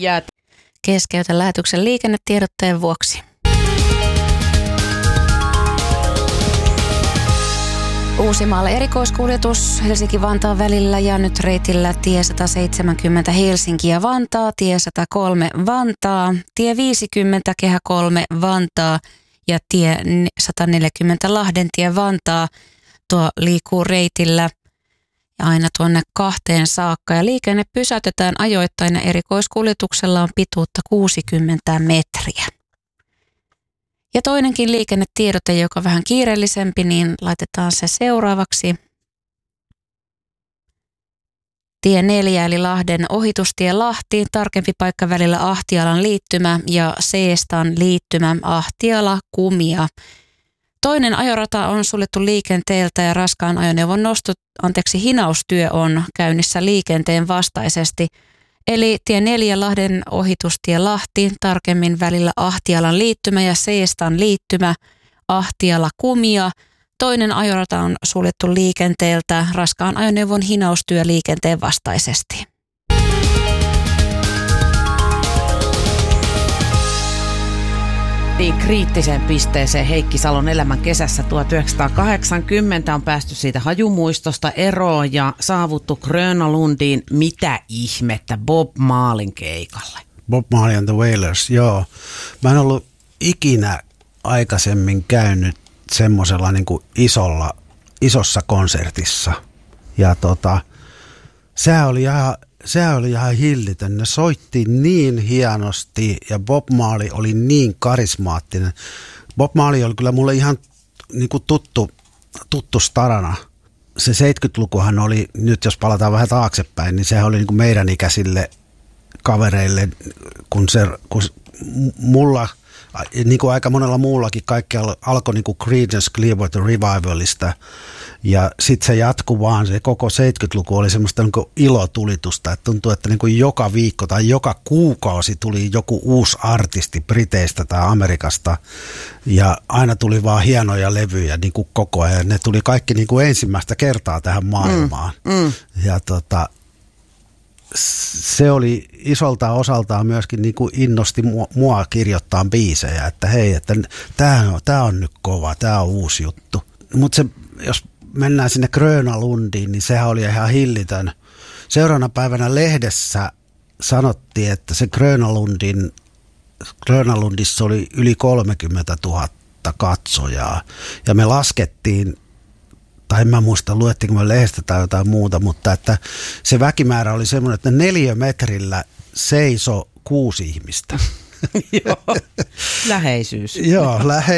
Keskeytä lähetyksen liikennetiedotteen vuoksi. Uusimaalle erikoiskuljetus Helsinki-Vantaan välillä ja nyt reitillä tie 170 Helsinki ja Vantaa, tie 103 Vantaa, tie 50 Kehä 3 Vantaa ja tie 140 Lahdentie Vantaa. Tuo liikkuu reitillä aina tuonne 2 saakka ja liikenne pysäytetään ajoittain ja erikoiskuljetuksella on pituutta 60 metriä. Ja toinenkin liikennetiedote, joka on vähän kiireellisempi, niin laitetaan se seuraavaksi. Tie 4 eli Lahden ohitustie Lahti, tarkempi paikka välillä Ahtialan liittymä ja Seestan liittymä Ahtiala Kumia. Toinen ajorata on suljettu liikenteeltä ja raskaan ajoneuvon hinaustyö on käynnissä liikenteen vastaisesti. Eli tie 4 Lahden ohitustie Lahti, tarkemmin välillä Ahtialan liittymä ja Seestan liittymä Ahtiala Kumia. Toinen ajorata on suljettu liikenteeltä, raskaan ajoneuvon hinaustyö liikenteen vastaisesti. Kriittiseen pisteeseen Heikki Salon elämän kesässä 1980 on päästy siitä hajumuistosta eroon ja saavuttu Grönalundiin. Mitä ihmettä Bob Marleyn keikalle? Bob Marley and the Wailers, joo. Mä en ollut ikinä aikaisemmin käynyt semmoisella niin kuin isossa konsertissa. Ja se oli ihan hillitön. Ne soitti niin hienosti ja Bob Marley oli niin karismaattinen. Bob Marley oli kyllä mulle ihan niin kuin tuttu starana. Se 70-lukuhan oli, nyt jos palataan vähän taaksepäin, niin sehän oli niin kuin meidän ikäisille kavereille, kun mulla, niin kuin aika monella muullakin, kaikki alkoi niin kuin Creedence Clearwater Revivalista. Ja sitten se jatkui vaan, se koko 70-luku oli semmoista niin kuin ilotulitusta, että tuntui, että niin kuin joka viikko tai joka kuukausi tuli joku uusi artisti Briteistä tai Amerikasta ja aina tuli vaan hienoja levyjä niin kuin koko ajan. Ne tuli kaikki niin kuin ensimmäistä kertaa tähän maailmaan. Ja se oli isolta osaltaan myöskin niin kuin innosti mua kirjoittaa biisejä, että hei, että tää on nyt kova, tää on uusi juttu. Mutta se, jos mennään sinne Grönalundiin, niin sehän oli ihan hillitön. Seuraavana päivänä lehdessä sanottiin, että se Grönalundissa oli yli 30 000 katsojaa. Ja me laskettiin, tai en mä muista, luettiinko me lehdestä tai jotain muuta, mutta että se väkimäärä oli semmoinen, että 4 metrillä seisoi 6 ihmistä. Joo, läheisyys. Joo,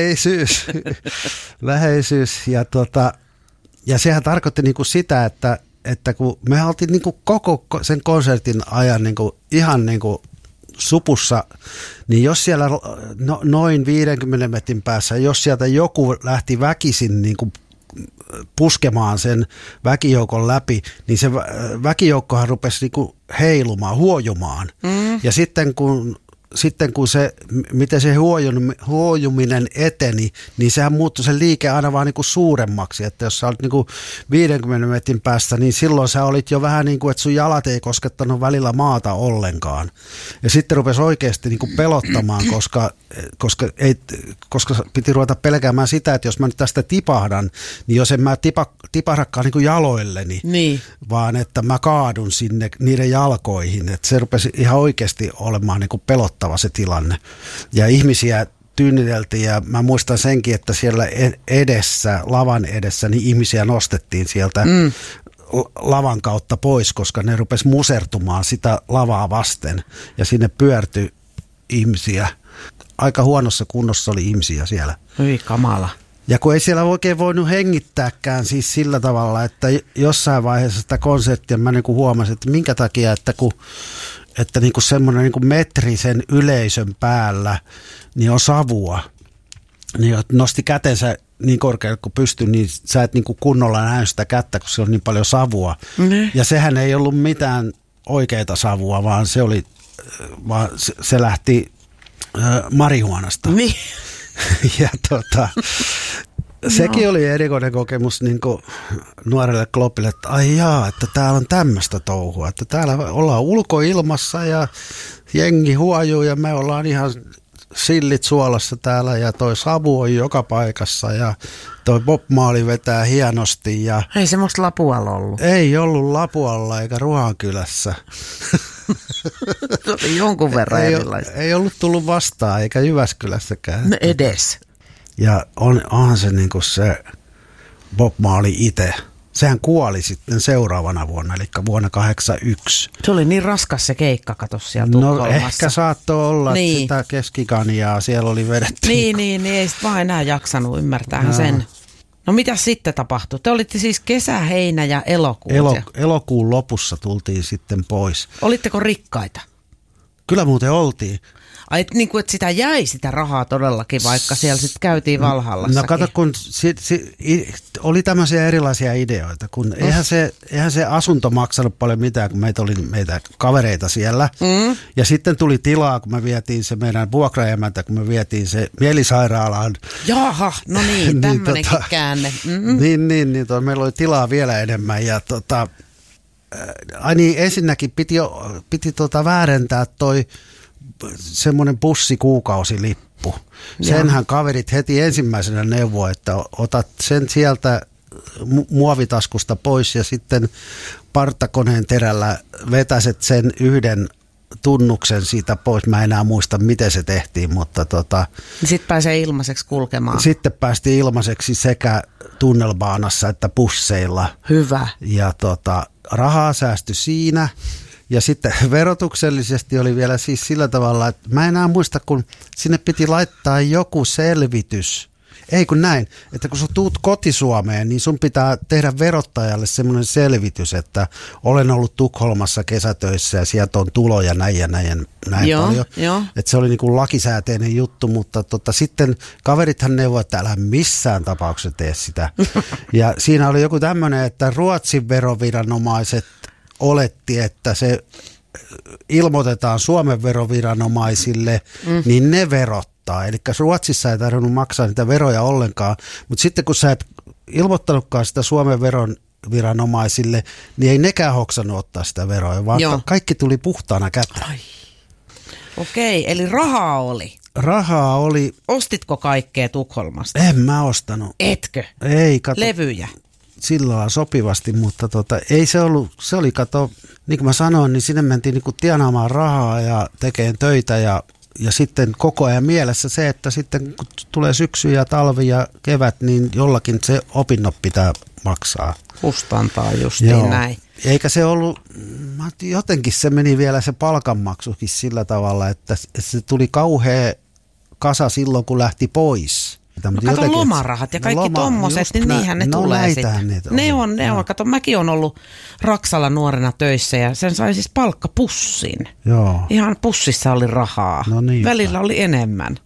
läheisyys. Ja sehän tarkoitti niinku sitä, että kun me oltiin niinku koko sen konsertin ajan niinku ihan niinku supussa, niin jos siellä noin 50 metrin päässä, jos sieltä joku lähti väkisin niinku puskemaan sen väkijoukon läpi, niin se väkijoukkohan rupesi niinku heilumaan, huojumaan. Ja sitten kun se, miten se huojuminen eteni, niin sehän muuttui se liike aina vaan niin kuin suuremmaksi, että jos sä olit niin kuin 50 metrin päästä, niin silloin sä olit jo vähän niin kuin, että sun jalat ei koskettanut välillä maata ollenkaan. Ja sitten rupesi oikeasti niin kuin pelottamaan, koska piti ruveta pelkäämään sitä, että jos mä nyt tästä tipahdan, niin jos en mä tipahdakaan niin kuin jaloilleni, vaan että mä kaadun sinne niiden jalkoihin, että se rupesi ihan oikeasti olemaan niin kuin pelottava se tilanne. Ja ihmisiä tyynnyteltiin ja mä muistan senkin, että siellä lavan edessä, niin ihmisiä nostettiin sieltä lavan kautta pois, koska ne rupesi musertumaan sitä lavaa vasten ja sinne pyörtyi ihmisiä. Aika huonossa kunnossa oli ihmisiä siellä. Hyi kamala. Ja kun ei siellä oikein voinut hengittääkään siis sillä tavalla, että jossain vaiheessa sitä konserttia mä niin kuin huomasin, että minkä takia, että niin kuin semmoinen niin kuin metri sen yleisön päällä niin on savua. Niin nosti kätensä niin korkealle kuin pystyi, niin sä et niin kuin kunnolla näy sitä kättä, kun se on niin paljon savua. Ja sehän ei ollut mitään oikeita savua, vaan se lähti marihuanasta. Niin. Ja Sekin oli erikoinen kokemus niin kuin nuorelle klopille, että ai jaa, että täällä on tämmöistä touhua, että täällä ollaan ulkoilmassa ja jengi huojuu ja me ollaan ihan sillit suolassa täällä ja toi savu on joka paikassa ja toi Bob Marley vetää hienosti. Ja ei semmoista Lapualla ollut. Ei ollut Lapualla eikä Ruohankylässä. Se oli jonkun verran erilaista. Ei ollut tullut vastaan eikä Jyväskylässäkään. No edes. Ja onhan se niin kuin se Bob Marley itse. Sehän kuoli sitten seuraavana vuonna, eli vuonna 1981. Se oli niin raskas se keikka, kato siellä Tukholmassa. No ehkä saattoi olla, niin. Sitä keskikaniaa siellä oli vedetty. Niin, ei sit vaan enää jaksanut, ymmärtäähän sen. No mitä sitten tapahtui? Te olitte siis kesä, heinä ja elokuu. Elokuun lopussa tultiin sitten pois. Olitteko rikkaita? Kyllä muuten oltiin. Ai, niin kuin, että sitä jäi sitä rahaa todellakin, vaikka siellä sitten käytiin Valhallassakin. No kato, kun oli tämmöisiä erilaisia ideoita, kun eihän se asunto maksanut paljon mitään, kun meitä oli kavereita siellä. Ja sitten tuli tilaa, kun me vietiin se meidän vuokraemäntä, kun me vietiin se mielisairaalaan. Jaha, no niin, tämmöinenkin käänne. Niin, meillä oli tilaa vielä enemmän ja ensinnäkin piti väärentää toi semmoinen bussikuukausilippu. Senhän kaverit heti ensimmäisenä neuvoi, että otat sen sieltä muovitaskusta pois ja sitten partakoneen terällä vetäset sen yhden tunnuksen siitä pois. Mä en enää muista, miten se tehtiin, mutta sitten pääsee ilmaiseksi kulkemaan. Sitten päästiin ilmaiseksi sekä tunnelbaanassa että busseilla. Hyvä. Ja rahaa säästyi siinä. Ja sitten verotuksellisesti oli vielä siis sillä tavalla, että mä en enää muista, kun sinne piti laittaa joku selvitys. Ei kun näin, että kun sä tuut kotisuomeen, niin sun pitää tehdä verottajalle semmoinen selvitys, että olen ollut Tukholmassa kesätöissä ja sieltä on tuloja näin ja näin paljon. Jo. Että se oli niin kuin lakisääteinen juttu, mutta sitten kaverithan neuvoi, että älä missään tapauksessa tee sitä. Ja siinä oli joku tämmöinen, että Ruotsin veroviranomaiset oletti, että se ilmoitetaan Suomen veroviranomaisille, niin ne verottaa. Eli Ruotsissa ei tarvinnut maksaa niitä veroja ollenkaan, mutta sitten kun sä et ilmoittanutkaan sitä Suomen veroviranomaisille, niin ei nekään hoksannut ottaa sitä veroa, vaan kaikki tuli puhtaana käteen. Okei, eli rahaa oli. Rahaa oli. Ostitko kaikkea Tukholmasta? En mä ostanut. Etkö? Ei, kato. Levyjä? Sillä lailla sopivasti, mutta ei se ollut, se oli kato, niin kuin mä sanoin, niin sinne mentiin niin kuin tienaamaan rahaa ja tekemään töitä ja sitten koko ajan mielessä se, että sitten kun tulee syksy ja talvi ja kevät, niin jollakin se opinnot pitää maksaa. Kustantaa justiin näin. Eikä se ollut, jotenkin se meni vielä se palkanmaksukin sillä tavalla, että se tuli kauhea kasa silloin, kun lähti pois. Kato lomarahat ja kaikki tommoset, niin niinhän ne tulee sitten. Ne on. Kato, mäkin on ollut Raksalla nuorena töissä ja sen sai siis palkkapussin. Joo. Ihan pussissa oli rahaa. No niin. Välillä oli enemmän.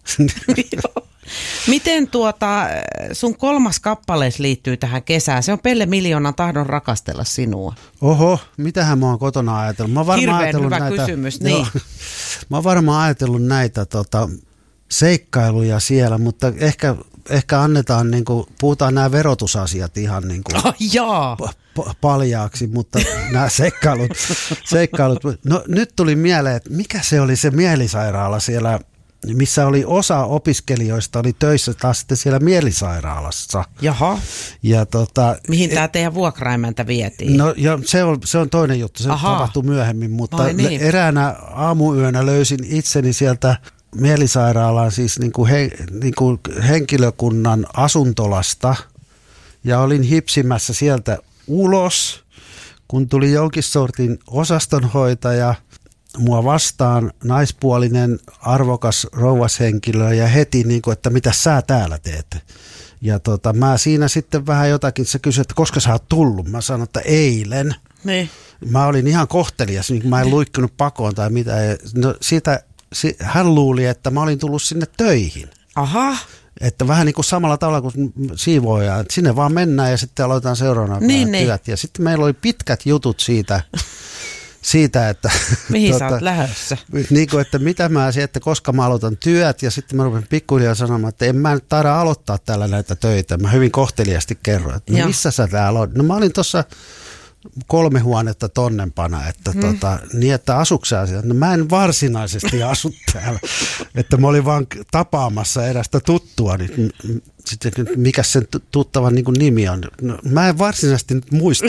Miten sun kolmas kappalees liittyy tähän kesään? Se on Pelle Miljoonan Tahdon rakastella sinua. Oho, mitähän mä oon kotona ajatellut? Hirveän hyvä kysymys, niin. Mä oon varmaan ajatellut näitä seikkailuja siellä, mutta ehkä annetaan, niin kuin, puhutaan nämä verotusasiat ihan niin kuin paljaaksi, mutta nämä seikkailut. No nyt tuli mieleen, että mikä se oli se mielisairaala siellä, missä oli osa opiskelijoista oli töissä taas sitten siellä mielisairaalassa. Jaha. Ja mihin tämä teidän vuokraimäntä vietiin? No ja se on toinen juttu, se tapahtui myöhemmin, mutta eräänä aamuyönä löysin itseni sieltä mielisairaalaan siis niin kuin henkilökunnan asuntolasta ja olin hipsimässä sieltä ulos, kun tuli jonkin sortin osastonhoitaja mua vastaan, naispuolinen, arvokas rouvashenkilö ja heti niin kuin, että mitä sä täällä teet. Ja mä siinä sitten vähän jotakin, se kysyi, että koska sä oot tullut? Mä sanoin, että eilen. Niin. Mä olin ihan kohtelias, niin mä en luikkunut pakoon tai mitä. No hän luuli, että mä olin tullut sinne töihin. Aha. Että vähän niin kuin samalla tavalla kuin siivooja, että sinne vaan mennään ja sitten aloitetaan seuraavana työt. Ja sitten meillä oli pitkät jutut siitä. siitä, että mihin sä oot lähdössä? Niin kuin, että mitä mä että koska mä aloitan työt, ja sitten mä rupesin pikkuhiljaa sanomaan, että en mä nyt taida aloittaa täällä näitä töitä. Mä hyvin kohteliasti kerroin, että no missä sä täällä olet? No mä olin tuossa 3 huonetta tonnempana, että niin että asuksä asiat. No mä en varsinaisesti asu täällä, että mä olin vaan tapaamassa erästä tuttua, niin sitten mikä sen tuttavan niin kuin nimi on? No, mä en varsinaisesti nyt muista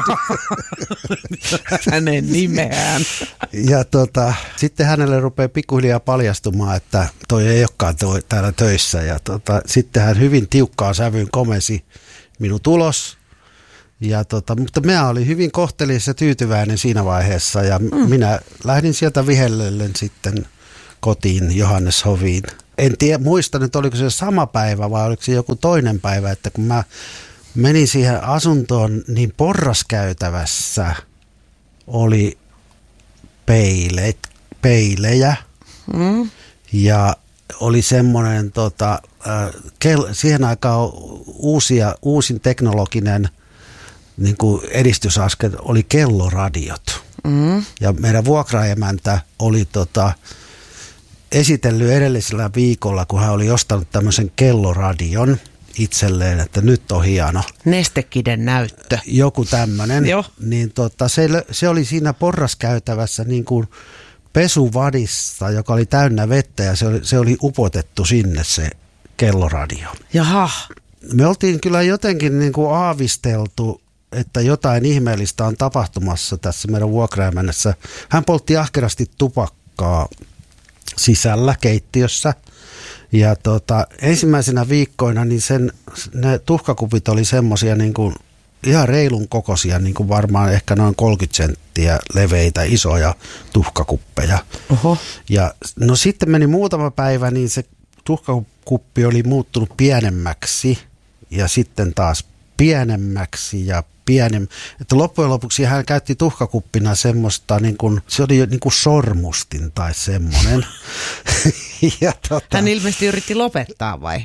hänen nimeään. Ja sitten hänelle rupeaa pikkuhiljaa paljastumaan, että toi ei olekaan täällä töissä, ja sitten hän hyvin tiukkaan sävyyn komensi minun tulos. Ja mutta mä olin hyvin kohtelias ja tyytyväinen siinä vaiheessa, ja minä lähdin sieltä vihellellen sitten kotiin Johanneshoviin. En muista nyt, oliko se sama päivä vai oliko se joku toinen päivä, että kun mä menin siihen asuntoon, niin porraskäytävässä oli peilejä ja oli semmoinen siihen aikaan uusin teknologinen niin kuin edistysaskel oli kelloradiot. Ja meidän vuokraemäntä oli esitellyt edellisellä viikolla, kun hän oli ostanut tämmöisen kelloradion itselleen, että nyt on hieno. Nestekiden näyttö. Joku tämmöinen. Niin se oli siinä porraskäytävässä niin kuin pesuvadissa, joka oli täynnä vettä, ja se oli upotettu sinne se kelloradio. Jaha. Me oltiin kyllä jotenkin niin kuin aavisteltu, että jotain ihmeellistä on tapahtumassa tässä meidän vuokraemännässä. Hän poltti ahkerasti tupakkaa sisällä keittiössä. Ja ensimmäisenä viikkoina niin ne tuhkakupit oli semmoisia niin kuin ihan reilun kokoisia, niin kuin varmaan ehkä noin 30 senttiä leveitä, isoja tuhkakuppeja. Oho. Ja no sitten meni muutama päivä, niin se tuhkakuppi oli muuttunut pienemmäksi ja sitten taas pienemmäksi ja että loppujen lopuksi hän käytti tuhkakuppina semmoista, niin kuin, se oli niin kuin sormustin tai semmoinen. Ja hän ilmeisesti yritti lopettaa vai?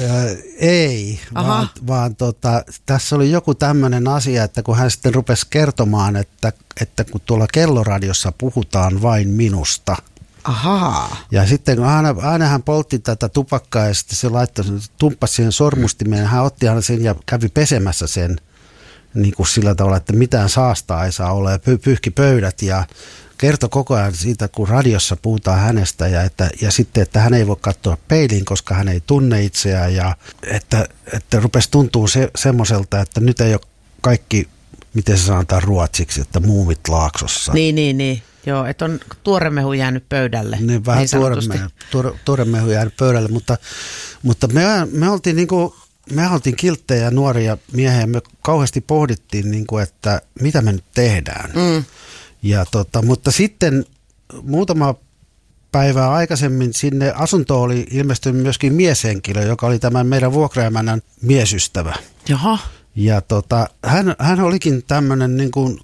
Ei, vaan tässä oli joku tämmöinen asia, että kun hän sitten rupesi kertomaan, että kun tuolla kelloradiossa puhutaan vain minusta. Ahaa. Ja sitten kun aina hän poltti tätä tupakkaa ja sitten se tumppasi siihen sormustimeen, hän otti aina sen ja kävi pesemässä sen niin kuin sillä tavalla, että mitään saastaa ei saa olla, ja pyyhki pöydät ja kertoi koko ajan siitä, kun radiossa puhutaan hänestä ja sitten, että hän ei voi katsoa peiliin, koska hän ei tunne itseään ja että rupesi tuntuu semmoiselta, että nyt ei ole kaikki, miten se sanotaan ruotsiksi, että muumit laaksossa. Niin. Joo, että on tuoremehu jäänyt pöydälle. Niin, vähän tuoremehu jäänyt pöydälle, mutta me oltiin niinku, me oltiin kilttejä nuoria miehiä, me kauheasti pohdittiin, niinku, että mitä me nyt tehdään. Ja mutta sitten muutama päivää aikaisemmin sinne asuntoon oli ilmestynyt myöskin mieshenkilö, joka oli tämän meidän vuokraemännän miesystävä. Jaha. Ja hän olikin tämmöinen niin kuin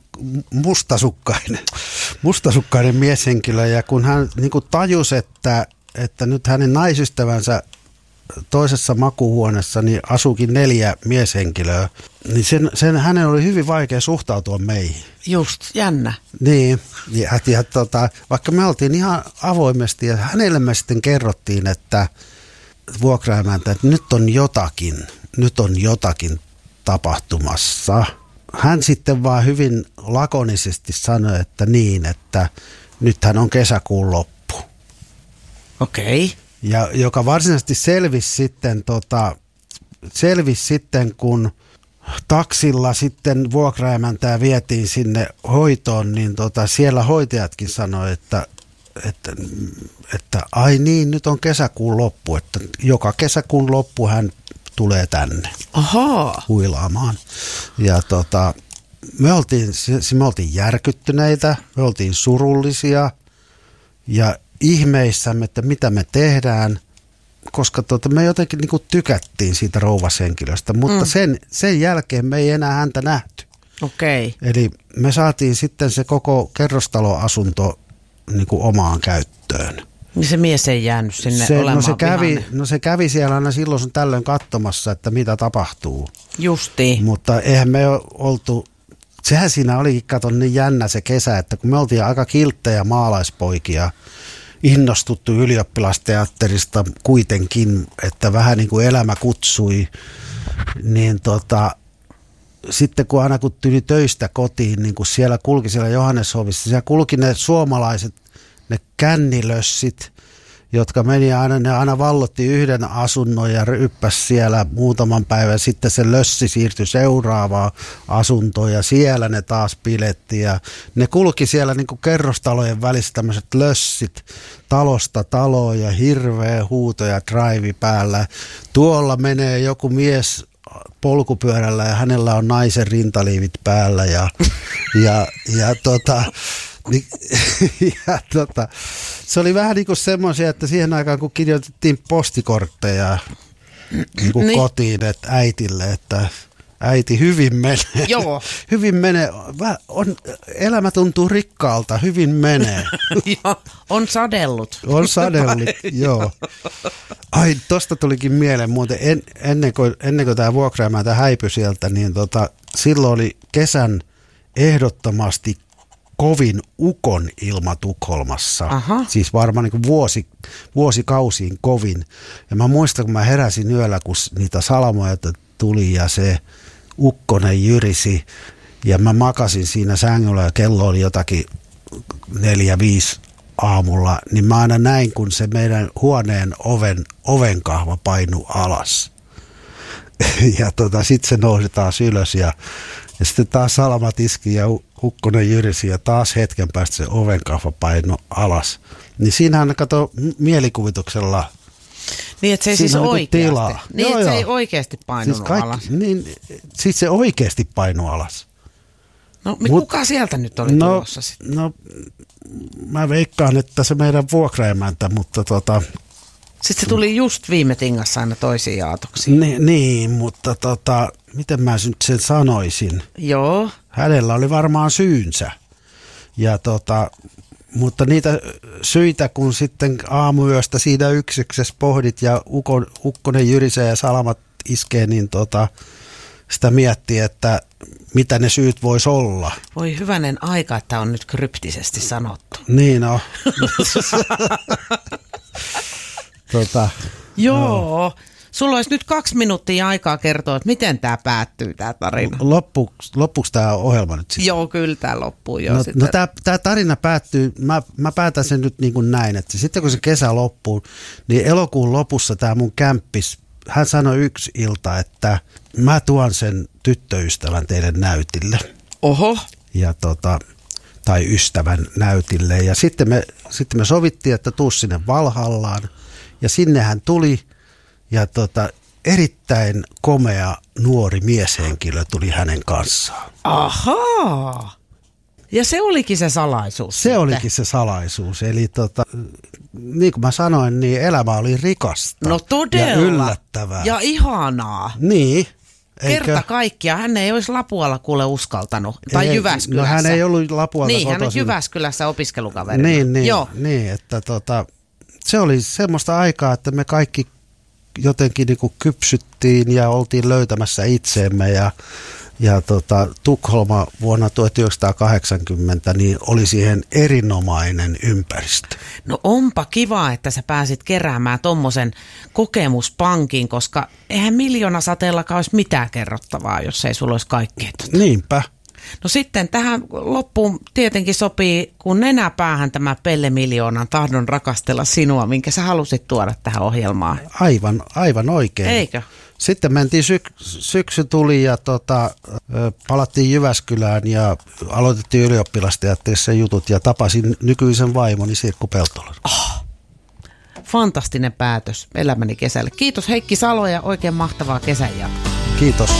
mustasukkainen mieshenkilö, ja kun hän niin kuin tajusi, että nyt hänen naisystävänsä toisessa makuuhuoneessa niin asuukin 4 mieshenkilöä, niin hänen oli hyvin vaikea suhtautua meihin. Just, jännä. Niin, ja vaikka me oltiin ihan avoimesti, ja hänelle me sitten kerrottiin, että vuokraemäntä, että nyt on jotakin tapahtumassa. Hän sitten vaan hyvin lakonisesti sanoi, että nythän on kesäkuun loppu. Okei. Ja joka varsinaisesti selvisi sitten, kun taksilla sitten vuokraemäntää vietiin sinne hoitoon, niin siellä hoitajatkin sanoi, että ai niin, nyt on kesäkuun loppu, että joka kesäkuun loppu hän tulee tänne. Ahaa. Huilaamaan. Ja me oltiin järkyttyneitä, me oltiin surullisia ja ihmeissämme, että mitä me tehdään, koska me jotenkin niin kuin tykättiin siitä rouvashenkilöstä, mutta sen jälkeen me ei enää häntä nähty. Okei. Eli me saatiin sitten se koko kerrostaloasunto niin kuin omaan käyttöön. Niin se mies ei jäänyt sinne olemaan se kävi siellä aina silloin sun tällöin katsomassa, että mitä tapahtuu. Justiin. Mutta eihän me oltu sehän siinä olikin, kato, niin jännä se kesä, että kun me oltiin aika kilttejä maalaispoikia, innostuttu ylioppilasteatterista kuitenkin, että vähän niin kuin elämä kutsui, niin sitten kun tuli töistä kotiin, niin kun siellä kulki siellä Johanneshovissa, siellä kulki ne suomalaiset, ne kännilössit, jotka meni aina vallotti yhden asunnon ja ryppäsi siellä muutaman päivän. Sitten se lössi siirtyi seuraavaan asuntoon ja siellä ne taas piletti. Ja ne kulki siellä niin kuin kerrostalojen välissä tämmöiset lössit talosta taloon ja hirveä huuto ja drive päällä. Tuolla menee joku mies polkupyörällä ja hänellä on naisen rintaliivit päällä se oli vähän niin kuin semmoisia, että siihen aikaan kun kirjoitettiin postikortteja niin kuin kotiin, että äitille, että äiti hyvin menee. Joo. Hyvin menee. Elämä tuntuu rikkaalta, hyvin menee. On sadellut. On sadellut, joo. Ai, tosta tulikin mieleen muuten, ennen kuin tämä vuokraamäntä häipyi sieltä, niin silloin oli kesän ehdottomasti kovin ukon ilma Tukholmassa. Aha. Siis varmaan niin kuin vuosikausiin kovin. Ja mä muistan, kun mä heräsin yöllä, kun niitä salamoja tuli ja se ukkonen jyrisi. Ja mä makasin siinä sängyllä ja kello oli jotakin 4-5 aamulla. Niin mä aina näin, kun se meidän huoneen ovenkahva painui alas. Ja sitten se nousi taas ylös ja sitten taas salamat iski ja ukkonen jyrisi ja taas hetken päästä se ovenkahva painoi alas. Niin siinähän kato mielikuvituksella. Niin, että se ei siis oikeasti. Niin, että se ei oikeasti painunut siis alas. Niin, siis se oikeasti painui alas. No, kuka sieltä nyt oli tulossa sitten? No, mä veikkaan, että se meidän vuokraemäntä, mutta sitten se tuli just viime tingassa aina toisiin aatoksiin. Niin, mutta miten mä nyt sen sanoisin? Joo. Hänellä oli varmaan syynsä. Ja mutta niitä syitä, kun sitten aamuyöstä siinä yksiksessä pohdit ja ukkonen jyrisee ja salamat iskee, niin sitä miettii, että mitä ne syyt vois olla. Voi hyvänen aika, että on nyt kryptisesti sanottu. Niin on. Joo. No. Sulla olisi nyt 2 minuuttia aikaa kertoa, että miten tämä päättyy, tämä tarina. Loppuuko tämä ohjelma nyt sitten? Joo, kyllä tämä loppuu jo. No tämä tarina päättyy, mä päätän sen nyt niin kuin näin, että sitten kun se kesä loppuu, niin elokuun lopussa tämä mun kämppis, hän sanoi yksi ilta, että mä tuon sen tyttöystävän teille näytille. Oho. Ja tai ystävän näytille. Ja sitten me sovittiin, että tuu sinne Valhallaan. Ja sinne hän tuli. Ja erittäin komea nuori mieshenkilö tuli hänen kanssaan. Ahaa. Ja se olikin se salaisuus. Se olikin se salaisuus. Eli niin kuin mä sanoin, niin elämä oli rikasta. No todella. Ja yllättävää. Ja ihanaa. Niin. Kerta kaikkiaan. Hän ei olisi Lapualla kuule uskaltanut. Tai Jyväskylässä. No hän ei ollut Lapualta niin, kotoisin. Hän on Jyväskylässä opiskelukaverina. Niin, että se oli semmoista aikaa, että me kaikki jotenkin niin kuin kypsyttiin ja oltiin löytämässä itseemme ja Tukholma vuonna 1980 niin oli siihen erinomainen ympäristö. No onpa kiva, että sä pääsit keräämään tommosen kokemuspankin, koska eihän miljoonasateellakaan olisi mitään kerrottavaa, jos ei sulla olisi kaikkea. Niinpä. No sitten tähän loppuun tietenkin sopii, kun nenäpäähän tämä Pelle Miljoonan tahdon rakastella sinua, minkä sä halusit tuoda tähän ohjelmaan. Aivan oikein. Eikö? Sitten mentiin syksy tuli ja palattiin Jyväskylään ja aloitettiin ylioppilasteatterissa jutut ja tapasin nykyisen vaimoni Sirkku Peltolan. Fantastinen päätös elämäni kesälle. Kiitos Heikki Salo ja oikein mahtavaa kesän jatkoa. Kiitos.